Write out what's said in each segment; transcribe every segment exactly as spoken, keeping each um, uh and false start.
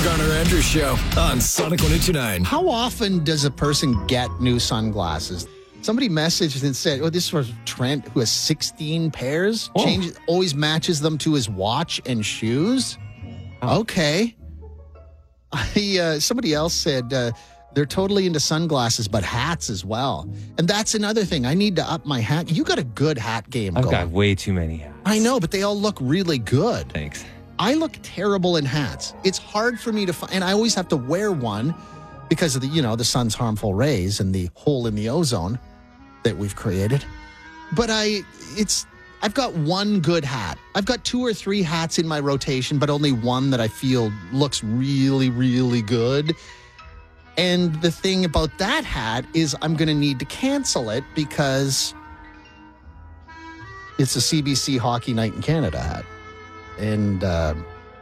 Garner Andrews Show on Sonic one oh two point nine. How often does a person get new sunglasses? Somebody messaged and said, oh, this was Trent, who has sixteen pairs, Oh. changes, always matches them to his watch and shoes. Oh. Okay. I, uh, somebody else said uh, they're totally into sunglasses, but hats as well. And that's another thing. I need to up my hat. You got a good hat game I've going. got way too many hats. I know, but they all look really good. Thanks. I look terrible in hats. It's hard for me to find, and I always have to wear one because of the, you know, the sun's harmful rays and the hole in the ozone that we've created. But I, it's, I've got one good hat. I've got two or three hats in my rotation, but only one that I feel looks really, really good. And the thing about that hat is I'm going to need to cancel it because it's a C B C Hockey Night in Canada hat. And uh,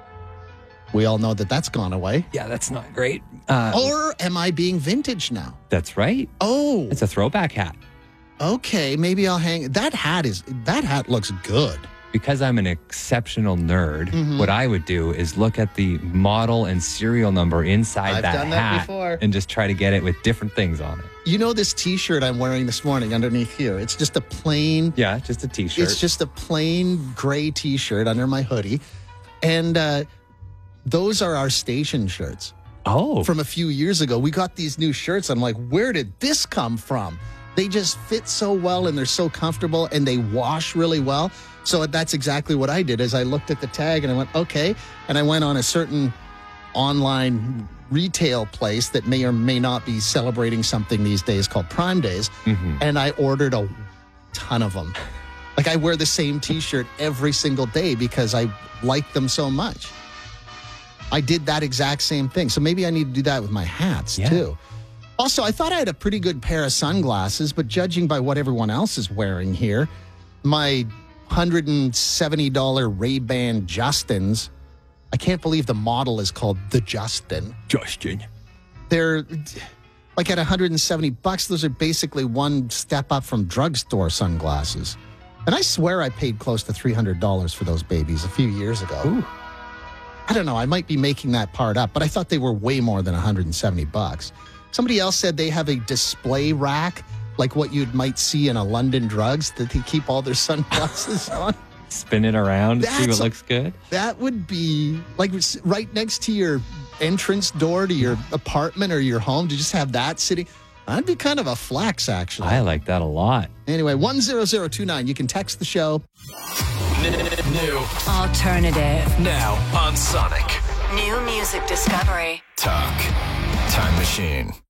we all know that that's gone away. Yeah, that's not great. Uh, Or am I being vintage now? That's right. Oh, It's a throwback hat. okay. Maybe I'll hang. That hat is, that hat looks good. Because I'm an exceptional nerd, Mhm. what I would do is look at the model and serial number inside I've that done that hat before. and just try to get it with different things on it. You know this t-shirt I'm wearing this morning underneath here? It's just a plain, Yeah, just a t-shirt. it's just a plain gray t-shirt under my hoodie. And uh, those are our station shirts. oh, From a few years ago. We got these new shirts. I'm like, where did this come from? They just fit so well and they're so comfortable and they wash really well. So that's exactly what I did is I looked at the tag and I went, okay. And I went on a certain online retail place that may or may not be celebrating something these days called Prime Days. Mhm. And I ordered a ton of them. Like I wear the same t-shirt every single day because I like them so much. I did that exact same thing. So maybe I need to do that with my hats Yeah. too. Also, I thought I had a pretty good pair of sunglasses, but judging by what everyone else is wearing here, my one hundred seventy dollars Ray-Ban Justins, I can't believe the model is called the Justin. Justin. They're like at one hundred seventy bucks, those are basically one step up from drugstore sunglasses. And I swear I paid close to three hundred dollars for those babies a few years ago. Ooh. I don't know. I might be making that part up, but I thought they were way more than one hundred seventy bucks. Somebody else said they have a display rack, like what you might see in a London Drugs, that they keep all their sunglasses on. Spin it around, see That's what a- looks good. That would be like right next to your entrance door to your apartment or your home to just have that sitting. That'd be kind of a flex, actually. I like that a lot. Anyway, one zero zero two nine. You can text the show. New Alternative. now on Sonic. New music discovery. Talk. Time Machine.